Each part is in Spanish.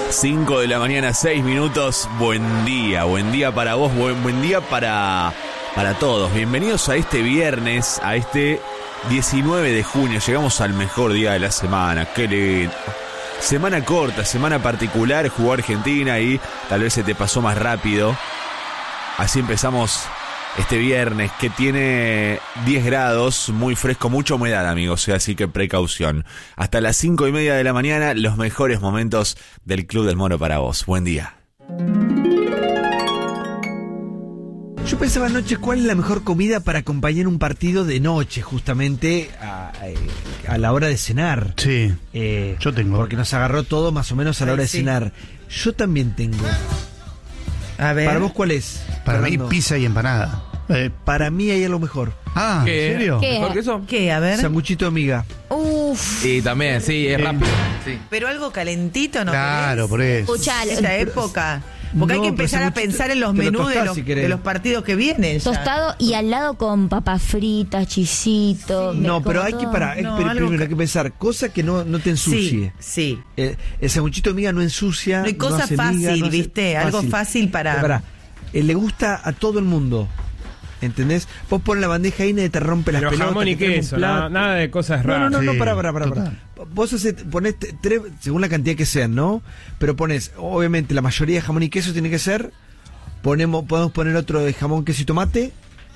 5 de la mañana, 6 minutos. Buen día para vos, buen día para todos. Bienvenidos a este viernes, a este 19 de junio. Llegamos al mejor día de la semana. Qué lindo. Semana corta, semana particular, jugó Argentina y tal vez se te pasó más rápido. Así empezamos este viernes que tiene 10 grados, muy fresco, mucha humedad, amigos, así que precaución. Hasta las 5:30 de la mañana, los mejores momentos del Club del Moro para vos. Buen día. Yo pensaba anoche cuál es la mejor comida para acompañar un partido de noche, justamente a la hora de cenar. Sí, yo tengo. Porque nos agarró todo más o menos a la hora de cenar. Yo también tengo. A ver. ¿Para vos cuál es? Para Fernando? mí pizza y empanada. Para mí hay algo mejor. Ah, ¿Qué? ¿en serio? ¿Qué? ¿Mejor que eso? ¿Qué? A ver. Sanguchito de amiga. Uf. Y también, sí, es rápido. Sí. Pero algo calentito, ¿no? Claro, por eso. Escuchá, Esta época. Porque hay No, que pero empezar a sanguchito pensar en los te lo menús tostás, si querés. de los partidos que vienen. ya. tostado y al lado con papas fritas, chisito. No, pero hay que parar. No, Primero algo hay que pensar, cosa que no te ensucie. Sí. El sanguchito de miga no ensucia. No hay cosa hace fácil, miga, no hace- ¿viste? Algo fácil para... Pará. Le gusta a todo el mundo. ¿Entendés? Vos pones la bandeja ahí y te rompe las Pero pelotas. jamón y te trae un queso, plato. nada de cosas No, raras. no, Sí, pará. total. Vos ponés tres, según la cantidad que sean, ¿no? Pero pones, obviamente, la mayoría de jamón y queso tiene que ser. Podemos poner otro de jamón, queso y tomate.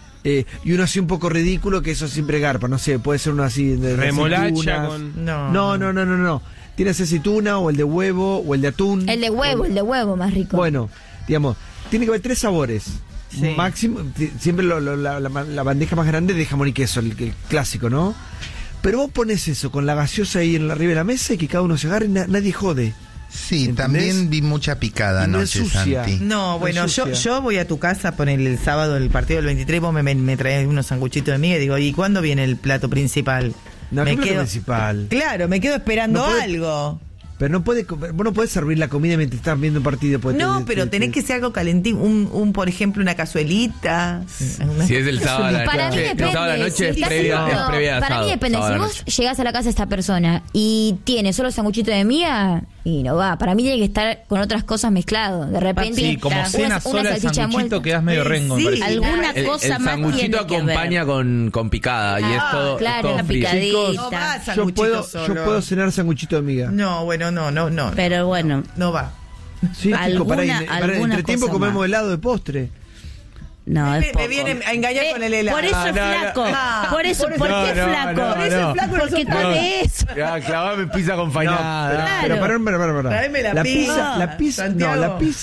Y uno así un poco ridículo, que eso siempre garpa. No sé, puede ser uno así de Remolacha aceitunas. con... No. Tienes aceituna o el de huevo o el de atún. El de huevo más rico. Bueno, digamos, tiene que haber 3 sabores. Sí. Máximo, siempre la bandeja más grande de jamón y queso, el clásico, ¿no? Pero vos pones eso con la gaseosa ahí en arriba de la mesa y que cada uno se agarre y nadie jode. Sí, ¿Entendés? también vi mucha picada Y no anoche, ensucia. Santi. No, bueno, ensucia. yo voy a tu casa por el sábado del partido del 23, vos me traes unos sanguchitos de miga y digo, ¿y cuándo viene el plato principal? No, me ¿qué plato quedo principal? Claro, me quedo esperando No puede- algo. Pero vos no podés servir la comida mientras estás viendo un partido. porque No, pero tenés que ser algo calentito, por ejemplo, una cazuelita. Si es el sábado a la Para mí noche, depende. el sábado a la noche es si estás previa haciendo- a para sábado, mí depende. sábado Si a la vos noche. llegás a la casa de esta persona y tiene solo sanguchito de miga, y no va. Para mí tiene que estar con otras cosas mezclado. De repente, Sí, como una cena sola el salchicha sanguchito envuelta. quedás medio rengo, me Sí. parece. Alguna El cosa más sanguchito tiene que acompaña con picada y es todo, claro, es todo la frío. picadita. No va yo sanguchito solo. puedo cenar sanguchito de miga. No, bueno, no. Pero bueno, No va. Sí, chico, alguna entre tiempo cosa comemos más. helado de postre. no, es Me poco. viene a engañar con el helado. Por eso es flaco. Por eso, ¿por qué es flaco? no, Por eso no. es flaco, porque come eso. Ya, clavame pizza con fainada. Pero Claro. pará. Tráeme la pizza, La pizza, Santiago.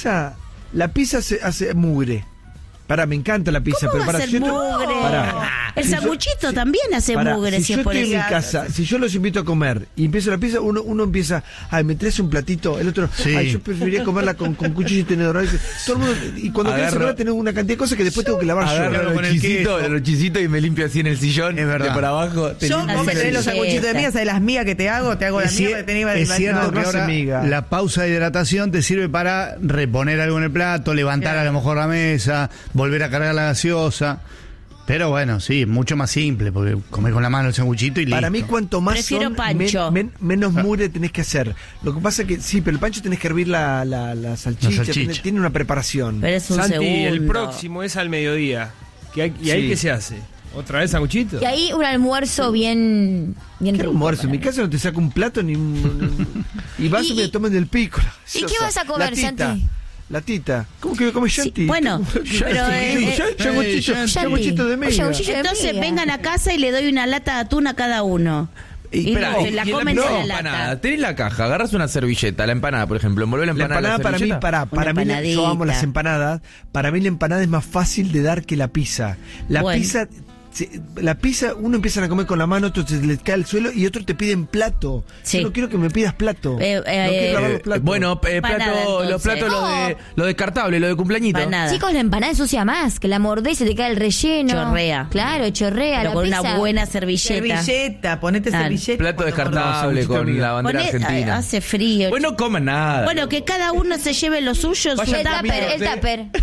la pizza se hace mugre. Pará, me encanta la pizza, ¿Cómo pero va a pará, ser si yo mugre? Si El yo- sanguchito también hace pará, mugre, si es yo por estoy en eso. mi casa, si yo los invito a comer y empiezo la pizza, uno empieza, ay, me traes un platito, el otro, Sí. ay, yo preferiría comerla con cuchillo y tenedor. Todo el mundo, y cuando querés Agarro- cenar tenés una cantidad de cosas que después tengo que lavar Agarro yo. con el queso. el chisito y me limpio así en el sillón. Es verdad. De para abajo. Yo, vos me traes los Sí, sanguchitos de está. miga, ¿sabes las mías que te hago la Es mía, cier- me tenía es cierto no que hace ahora miga. la pausa de hidratación te sirve para reponer algo en el plato, levantar a lo mejor la mesa, volver a cargar la gaseosa. Pero bueno, sí, mucho más simple, porque comer con la mano el sanguchito y listo. Para mí, cuanto más Prefiero son, pancho. menos mugre tenés que hacer. Lo que pasa es que, sí, pero el pancho tenés que hervir la salchicha, salchicha. tiene una preparación. Pero es un Santi, segundo. el próximo es al mediodía. ¿Y ahí Sí. qué se hace? ¿Otra vez sanguchito? Y ahí un almuerzo bien ¿Qué rico. almuerzo? En mi para mí. casa no te saco un plato ni un... y vas y me tomen del pico. ¿Y qué vas a comer, La tita, Santi? La tita. ¿Cómo que come Sí, Shanti? bueno, pero, Sanguchito de miga. Sanguchito de entonces miga. vengan a casa y le doy una lata de atún a cada uno. Y Espera, se la y comen no, en la empanada. lata. Tenés la caja, agarras una servilleta, la empanada, por ejemplo, envolver la La empanada. empanada en la para mí, servilleta. para mí, yo empanadita. amo las empanadas. Para mí la empanada es más fácil de dar que la pizza. La Bueno. pizza... La pizza, uno empieza a comer con la mano, otro se le cae al suelo y otro te piden plato. Sí. Yo no quiero que me pidas plato. No quiero lavar los platos. Bueno, Empanada, los entonces. platos, lo descartable, lo de cumpleañito. Empanada. Chicos, la empanada ensucia más, que la mordés y se te cae el relleno. Chorrea. Claro, chorrea. Pero la con pizza. una buena servilleta. Servilleta, ponete Claro. servilleta. Plato cuando descartable sanguchito con amiga. la bandera Poné- argentina. hace frío. Bueno, no coman nada. Bueno, que cada uno se lleve lo suyo. Vaya El Mira, tupper, el tupper.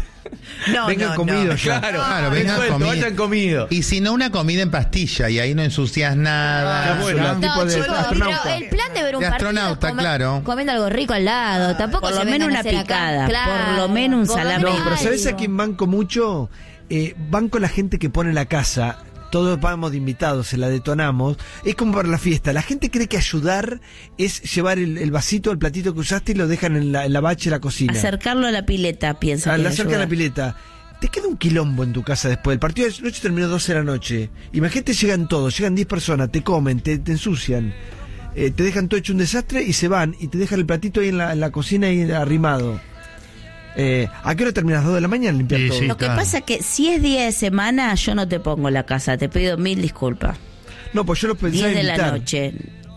Vengan comidos ya. Claro, vengan Suelto, comidos. vayan comido. Y si no, una comida en pastilla y ahí no ensucias nada. Bueno, un tipo No, de chicos, pero astronauta. el plan de ver un De partido astronauta, es claro. comiendo algo rico al lado. Tampoco Por se lo menos vengan a una hacer acá. picada, Claro, por lo menos un por lo salame. No, menos pero ¿sabes a algo. quién banco mucho? Banco la gente que pone la casa. Todos vamos de invitados, se la detonamos. Es como para la fiesta. La gente cree que ayudar es llevar el vasito, el platito que usaste y lo dejan en la bache de la cocina. Acercarlo a la pileta, piensa. Al que acerca de ayuda. la pileta. Te queda un quilombo en tu casa después. El partido de noche terminó 12 de la noche. Imagínate, llegan todos, llegan 10 personas, te comen, te ensucian. Te dejan todo hecho un desastre y se van. Y te dejan el platito ahí en la cocina ahí arrimado. ¿A qué hora terminas? 2 de la mañana limpiar Sí, todo. sí. Lo que Claro. pasa que si es día de semana, yo no te pongo la casa. Te pido 1000 disculpas. No, pues yo lo pensaba 10 de invitar. la noche.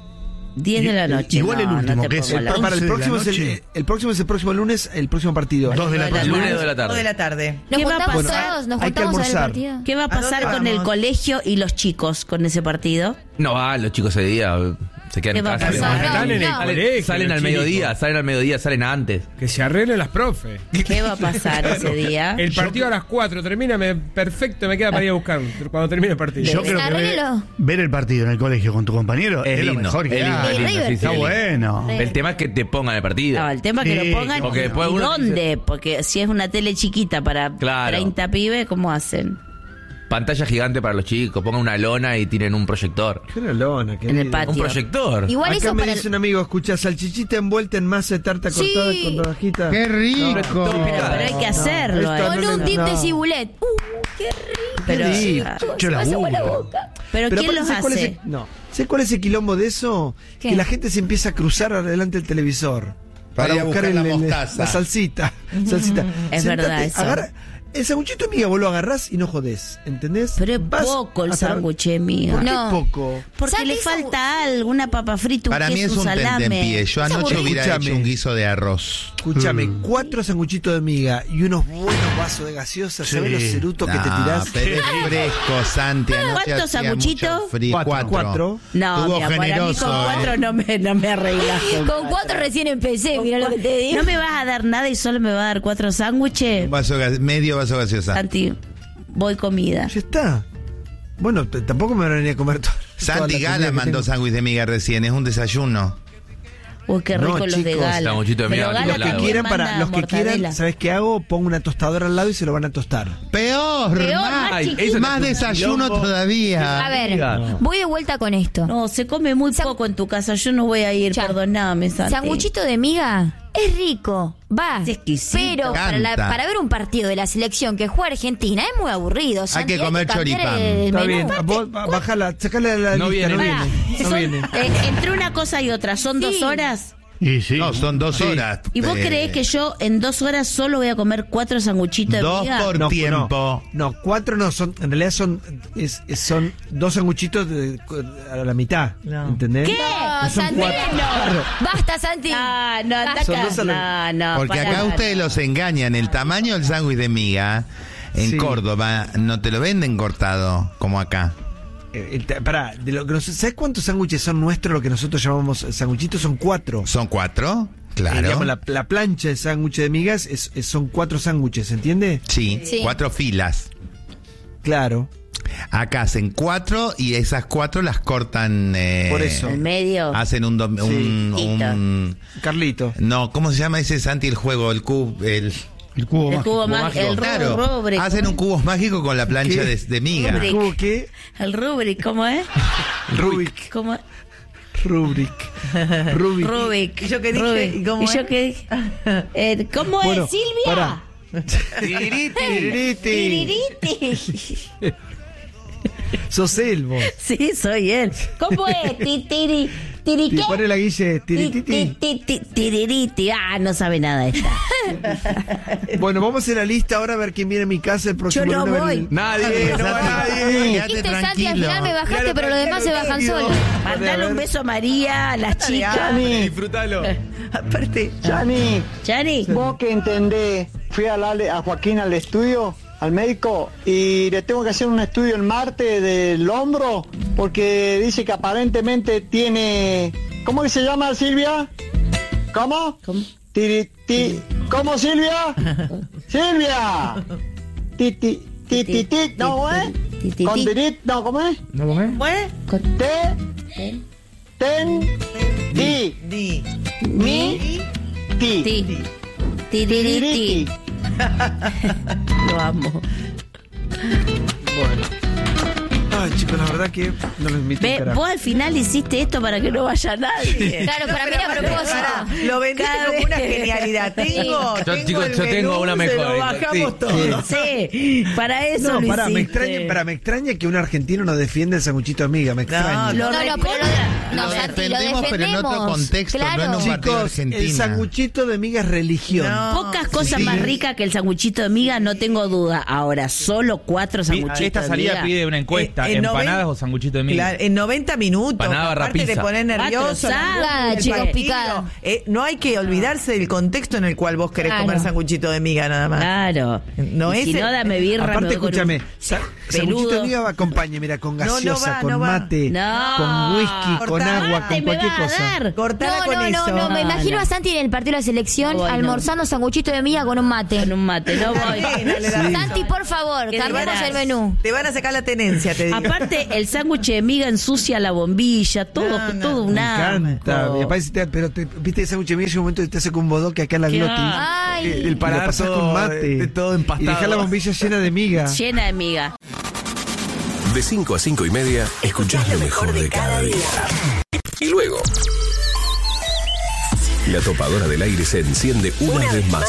10 de la noche. igual el no, último, no te que es pongo el la pro- Para el 11 de la próximo es noche. el próximo es el próximo lunes, el próximo partido. 2 de la El tarde. Lunes 2 de la tarde. 2 de la tarde. Nos ¿Qué va a juntamos pasar? todos, nos Hay que juntamos a ver el almorzar. partido. ¿Qué va a pasar dónde con el vamos? colegio y los chicos con ese partido? No va, los chicos ese día se quedan ¿Qué en va a casa. pasar? Están en el No. colegio. Salen los al chicos. mediodía, salen antes. Que se arreglen las profes. ¿Qué va a pasar ese día? El partido a las 4 termina, perfecto, me queda para ir a buscar cuando termine el partido. Yo creo que Arréglelo. ver el partido en el colegio con tu compañero es, lo lindo, mejor que es lindo, hay. es lindo, River. sí, sí, Está es lindo. bueno. Sí. El tema es que te pongan el partido. No, el tema es que Sí, lo pongan. porque después ¿Y uno dónde? Porque si es una tele chiquita para Claro. 30 pibes, ¿cómo hacen? Pantalla gigante para los chicos, pongan una lona y tienen un proyector. Qué lona, En el patio. Un proyector. Igual Acá eso me para dice un amigo, escucha, salchichita envuelta en masa de tarta Sí. cortada con rodajita. ¡Qué rico! Pero hay que hacerlo. Esto con no, un no, dip de no. cibulet. Qué rico. Pero, Sí. Yo Se me hace agua la laburo. boca. pero ¿quién aparte, los ¿sabes cuál es hace? el- no. ¿Sabes cuál es el quilombo de eso? ¿Qué? Que la gente se empieza a cruzar adelante del televisor. Para ir a buscar la mostaza. la salsita. salsita. Es Sentate, verdad eso. agarra- el sanguchito amiga, vos lo agarrás y no jodés. ¿Entendés? Pero es Vas poco el hasta- sándwich, amiga. ¿Por qué No. poco? Porque ¿Sabes le eso? falta algo, una papa frita, un Para mí es queso, un salame. tentempié. Yo anoche aburrido. hubiera Escúchame. hecho un guiso de arroz. Escúchame, 4 sanguchitos de miga y unos buenos vasos de gaseosa. ¿Sabés Sí. los cerutos que te No, tirás? pero es fresco, Santi. Anoche ¿Cuántos hacía sanguchitos? mucho frío. 4. 4. No, Estuvo mira, para mí generoso, con 4 no me arreglas. Con 4 recién empecé, mira lo que te digo. ¿No me vas a dar nada y solo me vas a dar 4 sándwiches? Medio vaso gaseosa. Santi, voy comida. Ya está. Bueno, tampoco me van a venir a comer todo. Santi Gala mandó sándwich de miga recién. Es un desayuno. Uy, qué No, rico los de chicos, Gala. sanguchito de miga, Pero chicos, Gala Los que Claro. quieran, también para los que manda quieran, mortadela. ¿sabes qué hago? Pongo una tostadora al lado y se lo van a tostar. Peor. Peor, más, más Ay, chiquito. eso más te- desayuno todavía. A ver, Amiga. voy de vuelta con esto. No, se come muy San- poco en tu casa. Yo no voy a ir, Ya. perdoname, Santi. Sanguchito de miga es rico, va. Es exquisito. Pero Canta. para ver un partido de la selección que juega Argentina es muy aburrido. Santi, que comer cambiar choripán. el Está menú. bien, vos bajala, sacale la No lista, viene. no Pará, viene. No son- viene. entre una cosa y otra, ¿son Sí. 2 horas? Y sí. No, son 2 Sí. horas. ¿Y vos creés que yo en 2 horas solo voy a comer 4 sanguchitos de 2 miga? por tiempo? No, 4 no, en realidad son 2 sanguchitos a la mitad. No. ¿Entendés? ¿Qué? No, son Santi, 4. no. Basta, Santi. Ah, no, anda Son acá. dos a la- No, Porque pará, acá no. ustedes los engañan. El tamaño del sándwich de miga en Sí. Córdoba no te lo venden cortado como acá. Pará, ¿sabes cuántos sándwiches son nuestros, lo que nosotros llamamos sanguchitos? Son 4. ¿Son 4? Claro. Digamos, la plancha de sándwich de migas son 4 sándwiches, ¿entiende? Sí, Sí. 4 filas. Claro. Acá hacen 4 y esas 4 las cortan. Por eso. En medio. Hacen un. Carlito. No, ¿cómo se llama ese, Santi, el juego? El cubo. El cubo El mágico. cubo más, el Claro, rubric. hacen un cubo mágico con la plancha ¿Qué? de miga. Rubric. ¿Cómo qué? El rubric, ¿cómo es? Rubik. ¿Cómo es? Rubik. Rubik. Rubik. ¿Y yo qué dije? Rubik. ¿Y cómo ¿Y yo es? qué dije? ¿Cómo Bueno, es, Silvia? pará. Tiririti. Tiririti. Sos él, vos. Sí, soy él. ¿Cómo es? Tiri qué? Pone la guille, tirititi. Tiririti. Ah, no sabe nada esta. Bueno, vamos a hacer la lista ahora a ver quién viene a mi casa el próximo Yo no lunes. voy. Nadie, no va nadie. Dijiste, Santi, al final me bajaste, pero los demás se bajan solos. Mandale un beso a María, a las chicas. Disfrútalo. Aparte, Chani, Chani. vos que entendés, fui a Joaquín al estudio, al médico, y le tengo que hacer un estudio el martes del hombro, porque dice que aparentemente tiene... ¿Cómo que se llama, Silvia? ¿Cómo? ¿Cómo? ¿Cómo, Silvia? ¡Silvia! ti, ¿no, Con dirit, no, ¿cómo es? ¿No cómo es? Di. Mi, ti. Tiririti. Lo amo. Ay, chicos, la verdad que no lo invito Ve, vos al final hiciste esto para que no vaya nadie. Claro, para mí era a propósito. Lo vendiste Cada como una vez. genialidad. Tengo el yo tengo menú, una se mejor. lo bajamos todo. Sí, para eso No, lo pará, me hiciste. extraña que un argentino no defienda el sanguchito de miga, me extraña. Lo No, recuerda. pero no, Lo Santi, lo defendemos, pero en otro defendemos. contexto, no en Claro. un partido de Chicos, el Argentina. sanguchito de miga es religión. No. Pocas cosas sí. más ricas que el sanguchito de miga, no tengo duda. Ahora, solo 4 sanguchitos Esta de salida miga. pide una encuesta: En ¿empanadas 90 o sanguchito de miga? Claro, en 90 minutos. Empanada Aparte barra te pizza. pones nervioso. Picada, el chicos, partido. picada. No hay que olvidarse del contexto en el cual vos querés Claro. comer sanguchito de miga nada más. Claro. No Y es si el- no, dame birra. me Aparte, voy con un escúchame, sanguchito de peludo. miga acompaña, mira, con No, no gaseosa, va, con no va. mate, No. con whisky, con Cortá. agua, Mate con me cualquier va a cosa. dar. Cortala No, con no, eso. no, me imagino no. a Santi en el partido de la selección Voy, no. almorzando sanguchito de miga con un mate. Con un mate, no voy. Santi, por favor, ¿Qué cambiamos dirás? el menú. Te van a sacar la tenencia, te digo. Aparte, el sándwich de miga ensucia la bombilla, todo, No, no, todo un Me encanta. asco. Y aparte, viste ese sanguchito de miga, llega un momento que te hace con un bodoque acá en la Qué glotis. Ay. El El paladar pasás todo- con mate. todo empastado. Y dejar la bombilla llena de miga. Llena de miga. De 5 a 5 y media, escuchás lo mejor de cada día. Y luego, la topadora del aire se enciende una vez más.